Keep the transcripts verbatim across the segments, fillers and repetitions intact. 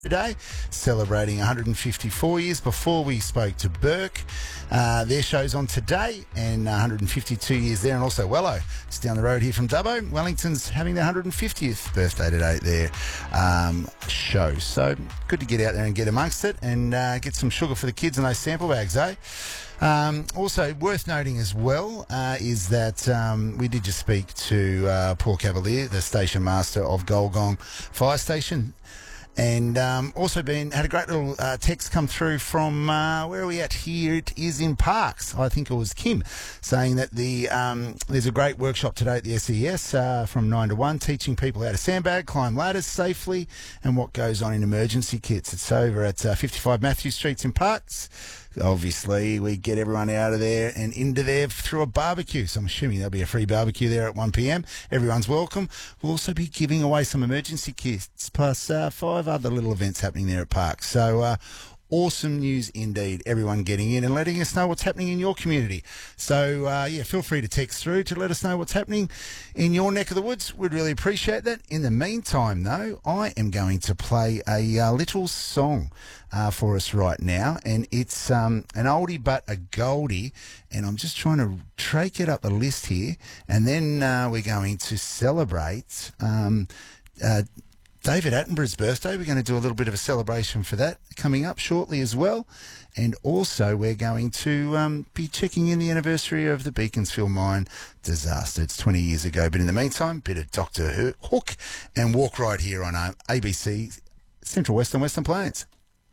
today, celebrating one hundred fifty-four years. Before we spoke to Burke, uh, their show's on today, and one hundred fifty-two years there, and also Wello, it's down the road here from Dubbo. Wellington's having their one hundred fiftieth birthday today at their um, show. So good to get out there and get amongst it and uh, get some sugar for the kids in those sample bags, eh? Um, also, worth noting as well uh, is that um, we did just speak to uh, Paul Cavalier, the station master of Golgong Fire Station. And um, also been had a great little uh, text come through from, uh, where are we at here? It is in Parks. I think it was Kim saying that the um, there's a great workshop today at the S E S uh, from nine to one, teaching people how to sandbag, climb ladders safely, and what goes on in emergency kits. It's over at uh, fifty-five Matthew Street in Parks. Obviously, we get everyone out of there and into there through a barbecue. So I'm assuming there'll be a free barbecue there at one p.m. Everyone's welcome. We'll also be giving away some emergency kits, plus uh, five other little events happening there at Parks. So uh, awesome news indeed. Everyone getting in and letting us know what's happening in your community. So, uh, yeah, feel free to text through to let us know what's happening in your neck of the woods. We'd really appreciate that. In the meantime, though, I am going to play a uh, little song uh, for us right now, and it's um, an oldie but a goldie, and I'm just trying to trake it up the list here, and then uh, we're going to celebrate um, uh, David Attenborough's birthday. We're going to do a little bit of a celebration for that coming up shortly as well. And also we're going to um, be checking in the anniversary of the Beaconsfield mine disaster. It's twenty years ago. But in the meantime, bit of Doctor Hook and Walk Right here on uh, A B C Central Western Western Plains.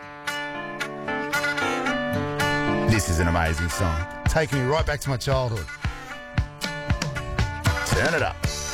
This is an amazing song. Taking me right back to my childhood. Turn it up.